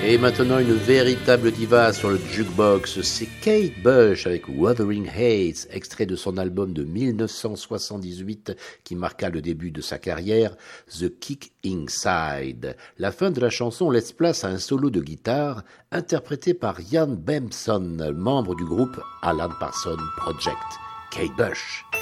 Et maintenant, une véritable diva sur le jukebox, c'est Kate Bush avec Wuthering Heights, extrait de son album de 1978 qui marqua le début de sa carrière, The Kick Inside. La fin de la chanson laisse place à un solo de guitare interprété par Ian Bempson, membre du groupe Alan Parsons Project. Kate Bush.